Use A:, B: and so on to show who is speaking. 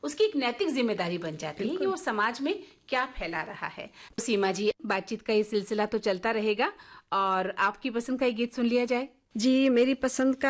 A: उसकी एक नैतिक जिम्मेदारी बन जाती है कि वो समाज में क्या फैला रहा है। सीमा जी, बातचीत का ये सिलसिला तो चलता रहेगा और आपकी पसंद का एक गीत सुन लिया जाए।
B: जी, मेरी पसंद का